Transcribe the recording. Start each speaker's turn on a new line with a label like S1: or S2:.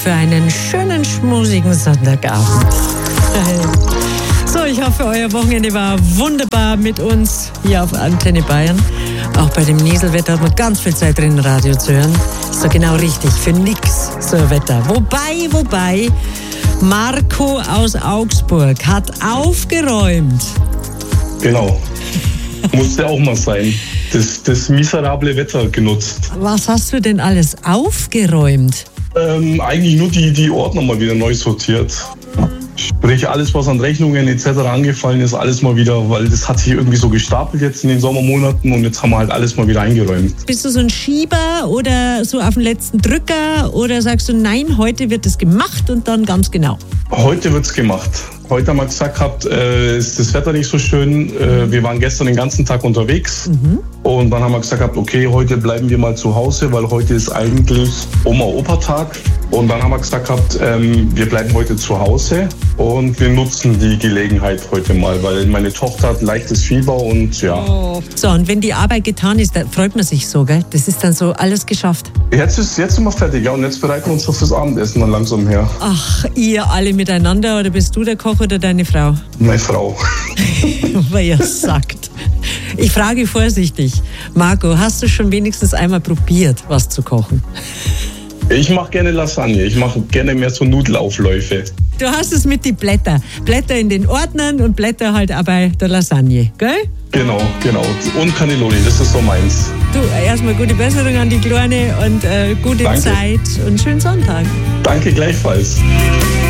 S1: Für einen schönen, schmusigen Sonntagabend. So, ich hoffe, euer Wochenende war wunderbar mit uns hier auf Antenne Bayern. Auch bei dem Nieselwetter hat man ganz viel Zeit drin, Radio zu hören. Ist doch genau richtig, für nix so ein Wetter. Wobei, Marco aus Augsburg hat aufgeräumt.
S2: Genau, musste auch mal sein. Das miserable Wetter genutzt.
S1: Was hast du denn alles aufgeräumt?
S2: Eigentlich nur die Ordner mal wieder neu sortiert. Sprich, alles, was an Rechnungen etc. angefallen ist, alles mal wieder, weil das hat sich irgendwie so gestapelt jetzt in den Sommermonaten und jetzt haben wir halt alles mal wieder eingeräumt.
S1: Bist du so ein Schieber oder so auf den letzten Drücker oder sagst du, nein, heute wird es gemacht und dann ganz genau?
S2: Heute wird's gemacht. Heute haben wir gesagt gehabt, ist das Wetter nicht so schön. Wir waren gestern den ganzen Tag unterwegs. Und dann haben wir gesagt gehabt, okay, heute bleiben wir mal zu Hause, weil heute ist eigentlich Oma-Opa-Tag. Und dann haben wir gesagt gehabt, wir bleiben heute zu Hause und wir nutzen die Gelegenheit heute mal, weil meine Tochter hat leichtes Fieber und ja.
S1: Oh. So, und wenn die Arbeit getan ist, dann freut man sich so, gell? Das ist dann so alles geschafft.
S2: Jetzt sind wir fertig, ja, und jetzt bereiten wir uns auf das Abendessen dann langsam her.
S1: Ach, ihr alle miteinander oder bist du der Koch oder deine Frau?
S2: Meine Frau.
S1: Weil ihr sagt. Ich frage vorsichtig. Marco, hast du schon wenigstens einmal probiert, was zu kochen?
S2: Ich mache gerne Lasagne. Ich mache gerne mehr so Nudelaufläufe.
S1: Du hast es mit die Blätter. Blätter in den Ordnern und Blätter halt auch bei der Lasagne, gell?
S2: Genau. Und Cannelloni, das ist so meins.
S1: Du, erstmal gute Besserung an die Kleine und gute
S2: Danke.
S1: Zeit und schönen Sonntag.
S2: Danke gleichfalls.